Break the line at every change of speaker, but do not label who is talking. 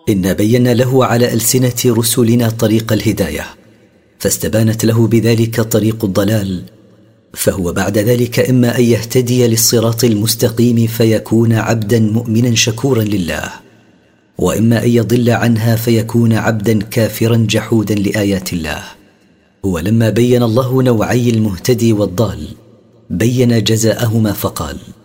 إنا بينا له على ألسنة رسلنا طريق الهداية، فاستبانت له بذلك طريق الضلال، فهو بعد ذلك إما أن يهتدي للصراط المستقيم فيكون عبدا مؤمنا شكورا لله، وإما أن يضل عنها فيكون عبدا كافرا جحودا لآيات الله. ولما بين الله نوعي المهتدي والضال بين جزاءهما فقال: